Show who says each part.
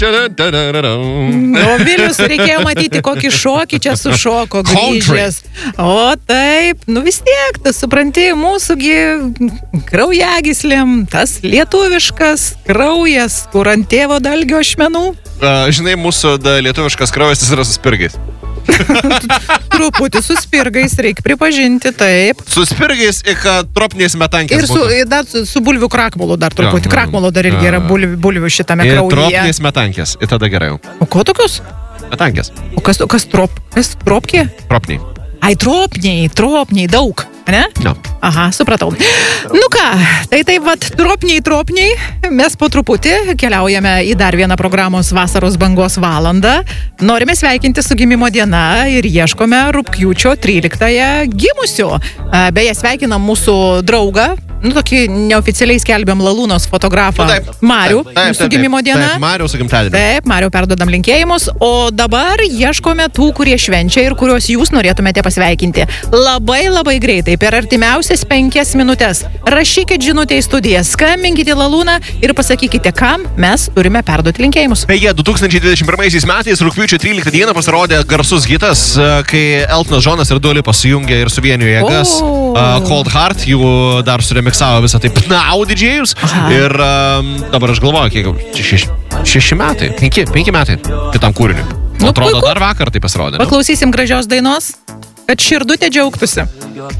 Speaker 1: O Vilius reikėjo matyti, kokį šokį čia sušoko grįžęs. O taip, vis tiek, tu supranti, mūsųgi kraujagyslėm, tas lietuviškas kraujas, kur ant tėvo dalgio ašmenų.
Speaker 2: Žinai, mūsų lietuviškas kraujas jis yra su spirgais.
Speaker 1: Truputį su spirgais, reikia pripažinti, taip.
Speaker 2: Su spirgais ir tropiniais metankės.
Speaker 1: Ir dar su bulvių krakmolu dar truputį. Krakmolo dar irgi yra bulvių šitame kraujyje.
Speaker 2: Ir tropiniais metankės, ir tada gerai jau.
Speaker 1: O ko tokios?
Speaker 2: Metankės.
Speaker 1: O kas tropkė?
Speaker 2: Tropiniai.
Speaker 1: Ai, tropniai, daug, ne?
Speaker 2: No.
Speaker 1: Aha, supratau. Ką, tai vat, tropniai, mes po truputį keliaujame į dar vieną programos Vasaros bangos valandą. Norime sveikinti su gimimo diena ir ieškome rugpjūčio 13-ąją gimusių. Beje, sveikinam mūsų draugą, tokį neoficialiai skelbiam Lalūnos fotografą Marių, su gimimo diena.
Speaker 2: Taip, Marių su gimtadieniu.
Speaker 1: Taip, Marių perdodam linkėjimus, o dabar ieškome tų, kurie švenčia ir kuriuos jūs norėtumėte pasveikinti. Labai greitai, per artimiausias 5 minutės. Rašykit žinutę į studiją, skambinkite Lalūną ir pasakykite, kam mes turime perduoti linkėjimus.
Speaker 2: Beje, 2021 metais rugpjūčio 13 dieną pasirodė garsus hitas, kai Eltonas Džonas ir Dua Lipa sujungė ir suvienijo jėgas. Cold Heart, jų dar suremiksavo visą taip didžėjus. Ir dabar aš galvoju, kiek 6 metai, 5 metai kitam kūriniui. Atrodo, dar vakar tai pasirodė.
Speaker 1: Paklausysim gražios dainos, kad širdutė džiaugtųsi.